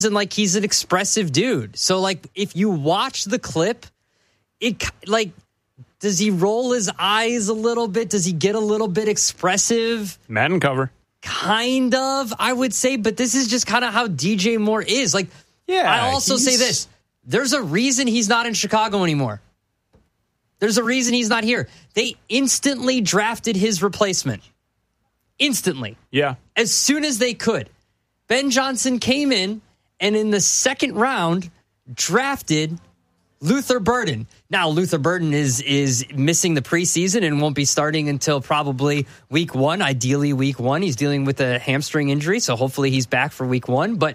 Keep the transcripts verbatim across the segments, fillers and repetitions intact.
And like he's an expressive dude. So like if you watch the clip, it like does he roll his eyes a little bit? Does he get a little bit expressive? Madden cover. Kind of, I would say, but this is just kind of how D J Moore is. Like, yeah. I also say this. There's a reason he's not in Chicago anymore. There's a reason he's not here. They instantly drafted his replacement. Instantly. Yeah. As soon as they could. Ben Johnson came in and in the second round drafted Luther Burden. Now, Luther Burden is is missing the preseason and won't be starting until probably week one, ideally week one. He's dealing with a hamstring injury, so hopefully he's back for week one. But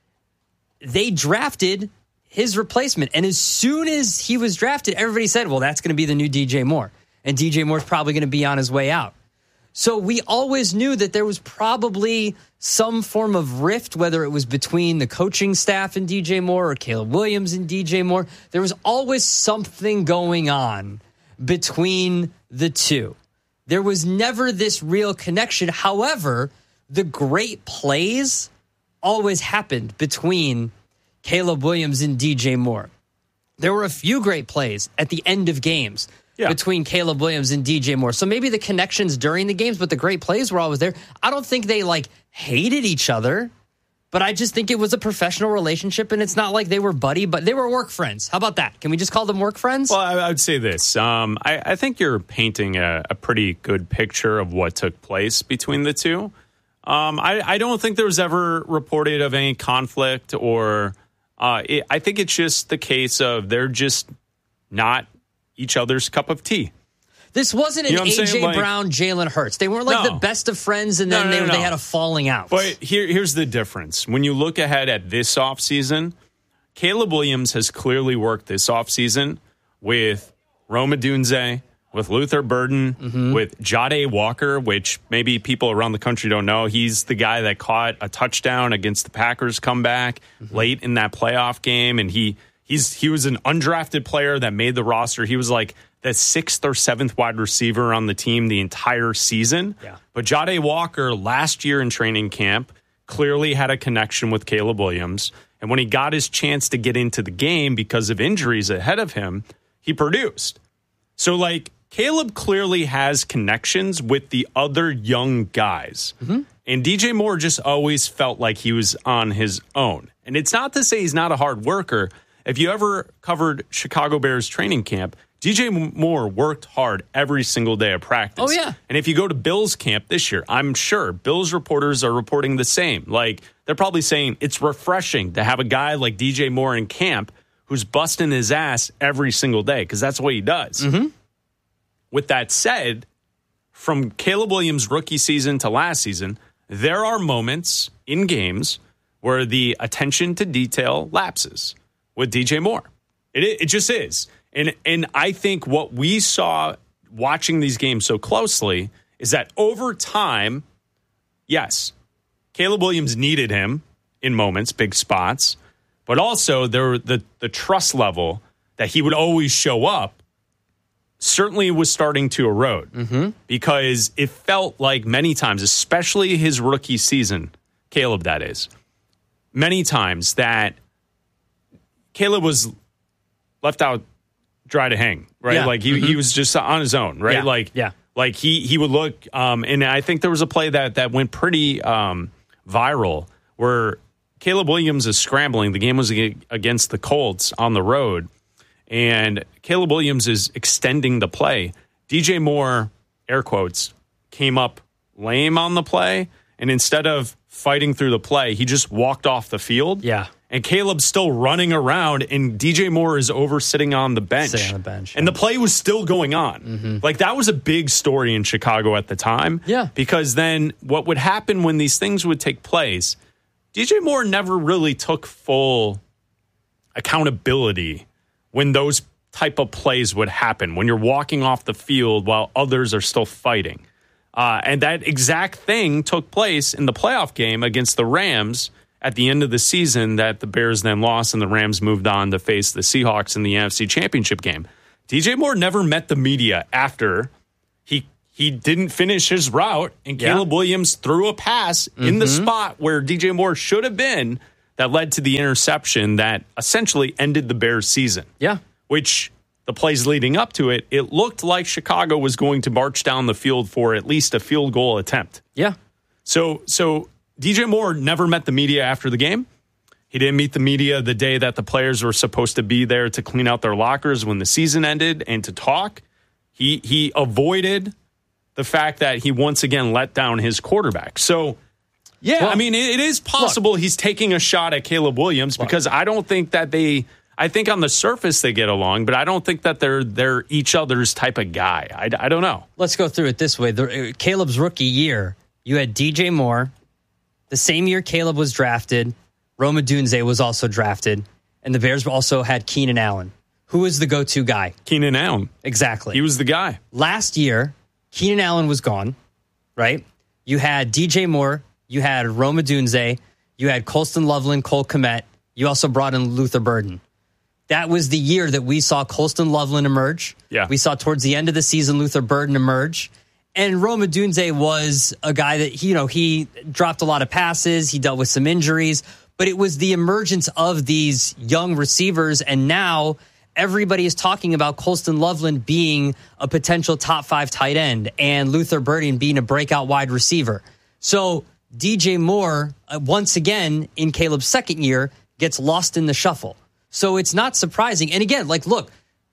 they drafted his replacement, and as soon as he was drafted, everybody said, well, that's going to be the new D J Moore, and D J Moore's probably going to be on his way out. So we always knew that there was probably some form of rift, whether it was between the coaching staff and D J Moore or Caleb Williams and D J Moore. There was always something going on between the two. There was never this real connection. However, the great plays always happened between Caleb Williams and D J Moore. There were a few great plays at the end of games. Yeah. Between Caleb Williams and D J Moore. So maybe the connections during the games, but the great plays were always there. I don't think they like hated each other, but I just think it was a professional relationship, and it's not like they were buddy, but they were work friends. How about that? Can we just call them work friends? Well, I, I would say this. Um, I, I think you're painting a, a pretty good picture of what took place between the two. Um, I, I don't think there was ever reported of any conflict, or uh, it, I think it's just the case of they're just not each other's cup of tea. This wasn't an you know A J like, Brown, Jalen Hurts. They weren't like no. the best of friends, and then no, no, they, no. they had a falling out. But here, here's the difference. When you look ahead at this offseason, Caleb Williams has clearly worked this offseason with Rome Odunze, with Luther Burden, mm-hmm. with Jahdae Walker, which maybe people around the country don't know. He's the guy that caught a touchdown against the Packers comeback mm-hmm. late in that playoff game, and he he's he was an undrafted player that made the roster. He was like the sixth or seventh wide receiver on the team the entire season. Yeah. But Jahdae Walker last year in training camp clearly had a connection with Caleb Williams. And when he got his chance to get into the game because of injuries ahead of him, he produced. So, like, Caleb clearly has connections with the other young guys. Mm-hmm. And D J Moore just always felt like he was on his own. And it's not to say he's not a hard worker. If you ever covered Chicago Bears training camp, D J Moore worked hard every single day of practice. Oh, yeah. And if you go to Bills camp this year, I'm sure Bills reporters are reporting the same. Like, they're probably saying it's refreshing to have a guy like D J Moore in camp who's busting his ass every single day, because that's what he does. Mm-hmm. With that said, from Caleb Williams' rookie season to last season, there are moments in games where the attention to detail lapses with D J Moore. It, it just is. And and I think what we saw watching these games so closely is that over time, yes, Caleb Williams needed him in moments, big spots, but also there the the trust level that he would always show up certainly was starting to erode mm-hmm. because it felt like many times, especially his rookie season, Caleb that is, many times that Caleb was left out dry to hang, right? Yeah. Like he, mm-hmm. he was just on his own, right? Yeah. Like, yeah. like he, he would look, um, and I think there was a play that, that went pretty um, viral where Caleb Williams is scrambling. The game was against the Colts on the road, and Caleb Williams is extending the play. D J Moore, air quotes, came up lame on the play, and instead of fighting through the play, he just walked off the field. Yeah. And Caleb's still running around, and D J Moore is over sitting on the bench. Sitting on the bench. And the play was still going on. Mm-hmm. Like, that was a big story in Chicago at the time. Yeah. Because then what would happen when these things would take place, D J Moore never really took full accountability when those type of plays would happen, when you're walking off the field while others are still fighting. Uh, and that exact thing took place in the playoff game against the Rams at the end of the season that the Bears then lost, and the Rams moved on to face the Seahawks in the N F C Championship game. D J Moore never met the media after he he didn't finish his route, and yeah. Caleb Williams threw a pass mm-hmm. in the spot where D J Moore should have been that led to the interception that essentially ended the Bears' season. Yeah. Which the plays leading up to it, it looked like Chicago was going to march down the field for at least a field goal attempt. Yeah. So, so D J Moore never met the media after the game. He didn't meet the media the day that the players were supposed to be there to clean out their lockers when the season ended and to talk. He he avoided the fact that he once again let down his quarterback. So, yeah, well, I mean, it, it is possible look, he's taking a shot at Caleb Williams because look, I don't think that they – I think on the surface they get along, but I don't think that they're they're each other's type of guy. I, I don't know. Let's go through it this way. The, uh, Caleb's rookie year, you had D J Moore. The same year Caleb was drafted, Rome Odunze was also drafted, and the Bears also had Keenan Allen. Who was the go-to guy? Keenan Allen. Exactly. He was the guy. Last year, Keenan Allen was gone, right? You had D J Moore. You had Rome Odunze. You had Colston Loveland, Cole Kmet. You also brought in Luther Burden. That was the year that we saw Colston Loveland emerge. Yeah. We saw towards the end of the season Luther Burden emerge. And Rome Odunze was a guy that, you know, he dropped a lot of passes. He dealt with some injuries. But it was the emergence of these young receivers. And now everybody is talking about Colston Loveland being a potential top five tight end and Luther Burden being a breakout wide receiver. So D J Moore, uh, once again, in Caleb's second year, gets lost in the shuffle. So it's not surprising. And again, like, look,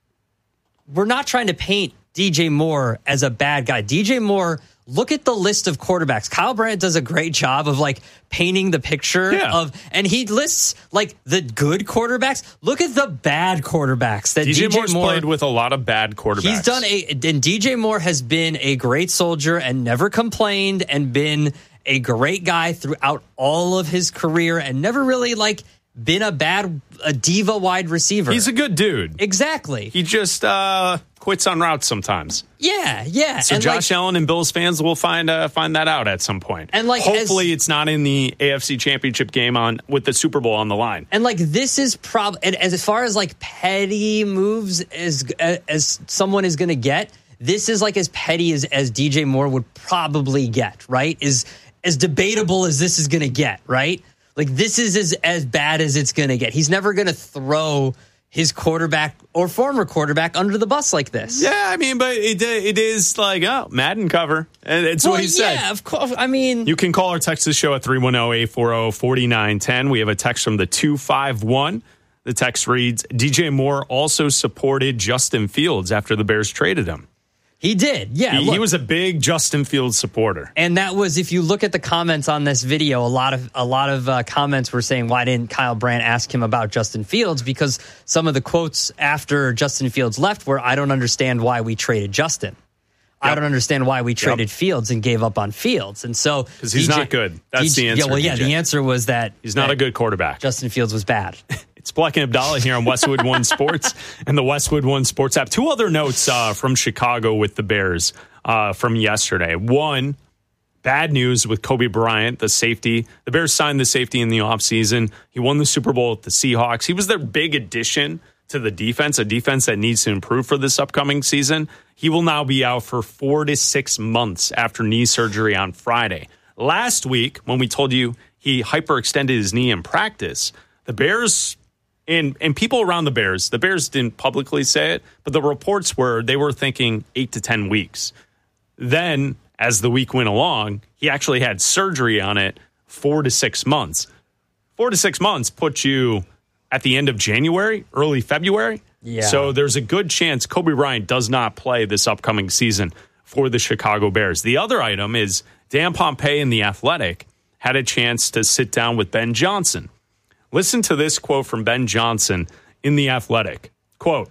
we're not trying to paint D J Moore as a bad guy. D J Moore, look at the list of quarterbacks. Kyle Brandt does a great job of like painting the picture yeah. of, and he lists like the good quarterbacks. Look at the bad quarterbacks that D J, D J Moore's Moore played with a lot of bad quarterbacks. He's done a, and D J Moore has been a great soldier and never complained and been a great guy throughout all of his career and never really like been a bad, a diva wide receiver. He's a good dude. Exactly. He just uh, quits on routes sometimes. Yeah, yeah. So and Josh like, Allen and Bills fans will find uh, find that out at some point. And like, hopefully, as, it's not in the A F C Championship game on with the Super Bowl on the line. And like, this is probably as far as like petty moves as as someone is going to get. This is like as petty as as D J Moore would probably get. Right? Is as debatable as this is going to get. Right? Like, this is as, as bad as it's going to get. He's never going to throw his quarterback or former quarterback under the bus like this. Yeah, I mean, but it it is like, oh, Madden cover. And it's well, what he said. Yeah, of course. I mean, you can call or text the show at three one zero, eight four zero, four nine one zero. We have a text from the two five one. The text reads, D J Moore also supported Justin Fields after the Bears traded him. He did, yeah. He, he was a big Justin Fields supporter, and that was, if you look at the comments on this video, a lot of a lot of uh, comments were saying, "Why didn't Kyle Brandt ask him about Justin Fields?" Because some of the quotes after Justin Fields left were, "I don't understand why we traded Justin. Yep. I don't understand why we traded yep. Fields and gave up on Fields." And so, because he's D J, not good. That's D J, the answer. Yeah, well, yeah, D J. the answer was that he's not that a good quarterback. Justin Fields was bad. It's Bleck and Abdallah here on Westwood One Sports and the Westwood One Sports app. Two other notes uh, from Chicago with the Bears uh, from yesterday. One, bad news with Kobe Bryant, the safety. The Bears signed the safety in the offseason. He won the Super Bowl with the Seahawks. He was their big addition to the defense, a defense that needs to improve for this upcoming season. He will now be out for four to six months after knee surgery on Friday. Last week, when we told you he hyperextended his knee in practice, the Bears... And and people around the Bears, the Bears didn't publicly say it, but the reports were they were thinking eight to ten weeks. Then, as the week went along, he actually had surgery on it four to six months. Four to six months puts you at the end of January, early February. Yeah. So there's a good chance Kobe Bryant does not play this upcoming season for the Chicago Bears. The other item is Dan Pompei in The Athletic had a chance to sit down with Ben Johnson. Listen to this quote from Ben Johnson in The Athletic. Quote,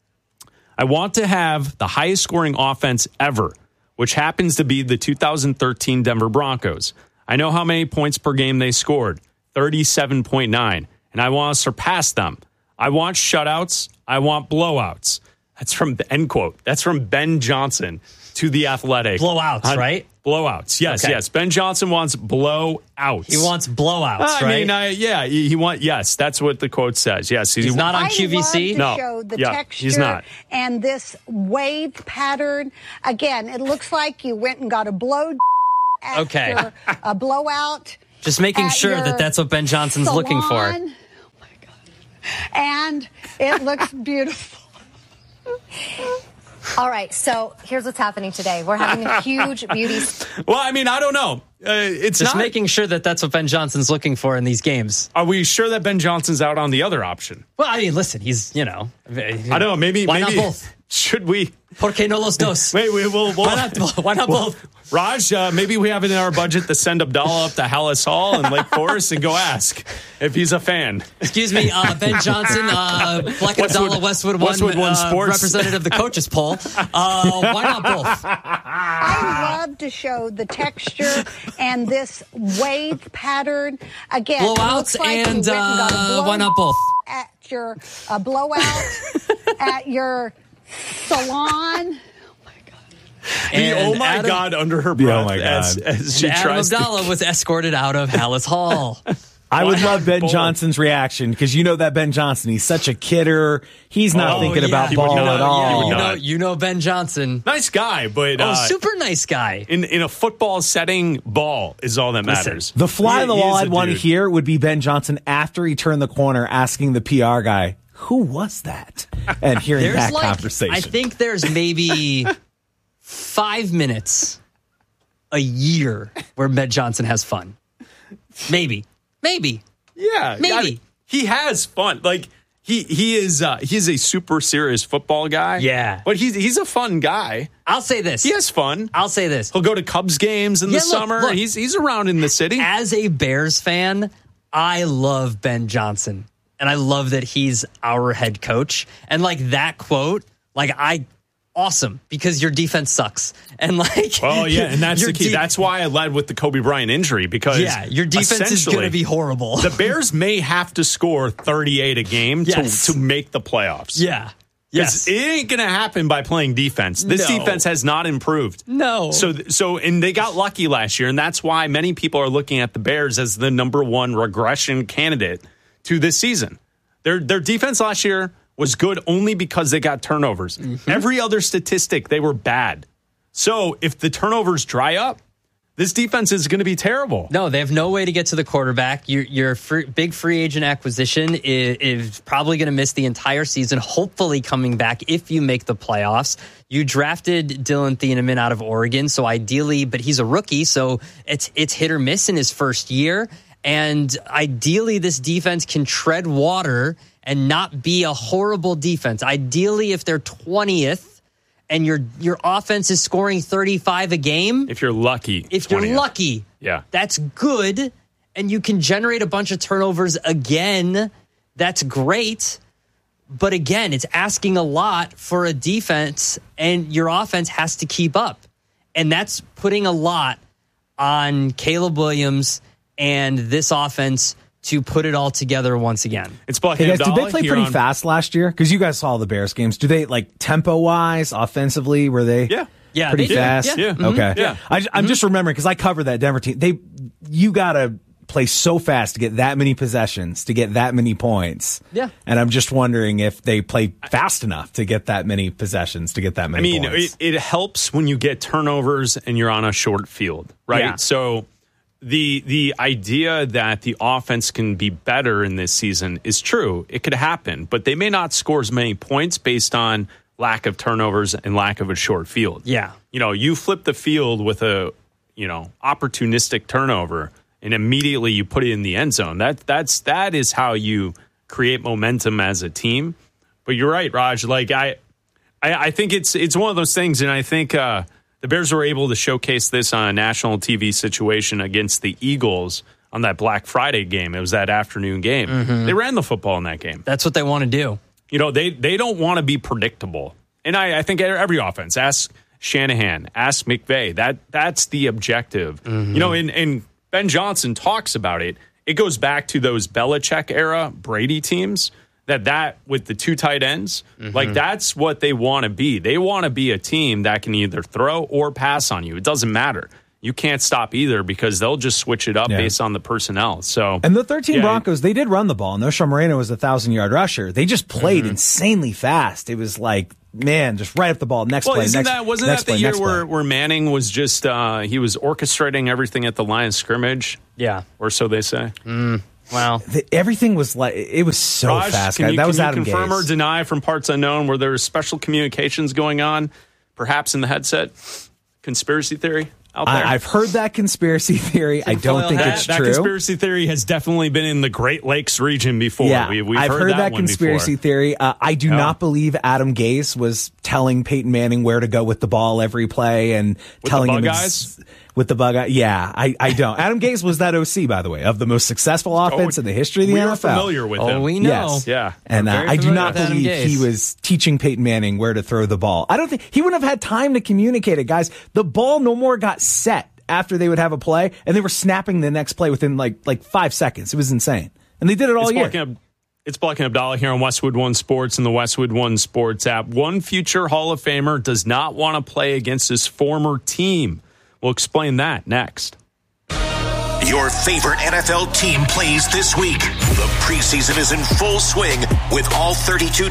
"I want to have the highest scoring offense ever, which happens to be the two thousand thirteen Denver Broncos. I know how many points per game they scored, thirty-seven point nine, and I want to surpass them. I want shutouts. I want blowouts." That's from, end quote. That's from Ben Johnson to The Athletic. Blowouts, uh, right? Blowouts. Yes, okay. yes. Ben Johnson wants blowouts. He wants blowouts, I right? mean, I, yeah, he, he want. Yes, that's what the quote says. Yes, he's he, not on Q V C. I love to no, show the yeah, texture he's not. And this wave pattern. Again, it looks like you went and got a blow after okay. a blowout. Just making at sure your that that's what Ben Johnson's salon. looking for. Oh my God. And it looks beautiful. All right, so here's what's happening today. We're having a huge beauty. Well, I mean, I don't know. Uh, it's Just not, making sure that that's what Ben Johnson's looking for in these games. Are we sure that Ben Johnson's out on the other option? Well, I mean, listen, he's, you know. I don't know. Maybe. Why maybe, not both? Should we? ¿Por qué no los dos? Wait, we will. We'll, why not, why not well, both? Raj, uh, maybe we have it in our budget to send Abdallah up to Hallis Hall and Lake Forest and go ask if he's a fan. Excuse me, uh, Ben Johnson, uh, Black and Abdallah, Westwood One, Westwood One uh, Sports. representative of the coaches poll. Uh, why not both? I love to show the texture and this wave pattern. Again, it Blowouts looks like you and went and got a uh, why not both? At your uh, blowout at your salon. The And oh my Adam, God under her breath oh my God. as, as she Adam tries Abdallah to. was escorted out of Hallis Hall. I would Why love not Ben both? Johnson's reaction because you know that Ben Johnson, he's such a kidder. He's not Oh, thinking yeah. about He would ball not. at He all. would you, know, not. you know Ben Johnson. Nice guy, but Oh, uh, super nice guy. in in a football setting, ball is all that Listen, matters. The fly He- on the he wall is I'd a want to dude. hear would be Ben Johnson after he turned the corner asking the P R guy, who was that? And hearing There's that like, conversation. I think there's maybe five minutes a year where Ben Johnson has fun. Maybe. Maybe. Yeah, Maybe. I mean, he has fun. Like he he is uh, he's a super serious football guy. Yeah. but he's he's a fun guy. I'll say this. He has fun. I'll say this. He'll go to Cubs games in Yeah, the look, summer. look. he's he's around in the city. As a Bears fan, I love Ben Johnson. And I love that he's our head coach. And like that quote, like I awesome because your defense sucks. And like Well, yeah, and that's your the key. de- That's why I led with the Kobe Bryant injury because Yeah, your defense is essentially, going to be horrible. The Bears may have to score thirty-eight a game Yes. to to make the playoffs. yeah. Yes. It ain't going to happen by playing defense. This No. defense has not improved. No. So, so, and they got lucky last year, and that's why many people are looking at the Bears as the number one regression candidate to this season. Their their defense last year was good only because they got turnovers. Mm-hmm. Every other statistic, they were bad. So, if the turnovers dry up, this defense is going to be terrible. No, they have no way to get to the quarterback. Your, your free, big free agent acquisition is, is probably going to miss the entire season, hopefully coming back if you make the playoffs. You drafted Dylan Thieneman out of Oregon, so ideally, but he's a rookie, so it's it's hit or miss in his first year. And ideally, this defense can tread water and not be a horrible defense. Ideally, if they're twentieth, and your your offense is scoring thirty-five a game, If you're lucky. if you're twentieth. lucky, Yeah. that's good, and you can generate a bunch of turnovers again. That's great. But again, it's asking a lot for a defense, and your offense has to keep up. And that's putting a lot on Caleb Williams and this offense to put it all together once again. It's Black Hey and guys, did Abdallah they play here pretty on- fast last year? Because you guys saw the Bears games. Do they, like, tempo-wise, offensively, were they Yeah. Yeah, pretty they did. fast? Yeah. Yeah. Mhm. Okay. Yeah. I, I'm just remembering, because I covered that Denver team. They, You got to play so fast to get that many possessions, to get that many points. Yeah. And I'm just wondering if they play fast enough to get that many possessions, to get that I many mean, points. it, it helps when you get turnovers and you're on a short field, right? Yeah. So the the idea that the offense can be better in this season is true. It could happen, but they may not score as many points based on lack of turnovers and lack of a short field. Yeah. You know, you flip the field with a, you know, opportunistic turnover and immediately you put it in the end zone. That that's that is how you create momentum as a team. But you're right, Raj. Like I I, I think it's it's one of those things, and I think uh, the Bears were able to showcase this on a national T V situation against the Eagles on that Black Friday game. It was that afternoon game. Mm-hmm. They ran the football in that game. That's what they want to do. You know, they they don't want to be predictable. And I, I think every offense, ask Shanahan, ask McVay, that that's the objective. Mm-hmm. You know, and, and Ben Johnson talks about it. It goes back to those Belichick era Brady teams. That that with the two tight ends, Mm-hmm. like that's what they want to be. They want to be a team that can either throw or pass on you. It doesn't matter. You can't stop either because they'll just switch it up Yeah. based on the personnel. So And the thirteen yeah, Broncos, they did run the ball. No, Moreno was a thousand-yard rusher. They just played Mm-hmm. insanely fast. It was like man, just right up the ball. Next well, play. isn't next, that wasn't next that the play, year next play. where, where Manning was just uh, he was orchestrating everything at the line of scrimmage? Yeah, or so they say. Mm, wow, the, everything was like it was so Raj, fast. Can guys. you, that can was you Adam confirm Gase. or deny from parts unknown where there was special communications going on, perhaps in the headset? Conspiracy theory out there. I, I've heard that conspiracy theory. I don't think that, it's that true. conspiracy theory has definitely been in the Great Lakes region before. Yeah, we, we've I've heard, heard that, that one conspiracy before. theory. Uh, I do Yeah. not believe Adam Gase was telling Peyton Manning where to go with the ball every play and With telling the bug him eyes? with the bug eye. Yeah, I, I don't. Adam Gase was that O C, by the way, of the most successful offense in the history of the we N are F L. familiar with oh, him. we know. Yes. Yeah. And uh, Very I do familiar not with Adam believe he Gase. was teaching Peyton Manning where to throw the ball. I don't think he wouldn't have had time to communicate it, guys. The ball no more got set after they would have a play, and they were snapping the next play within like like five seconds. It was insane, and they did it all It's year. Black and, it's Black and Abdallah here on Westwood One Sports and the Westwood One Sports app. One future Hall of Famer does not want to play against his former team. We'll explain that next. Your favorite N F L team plays this week. The preseason is in full swing with all thirty-two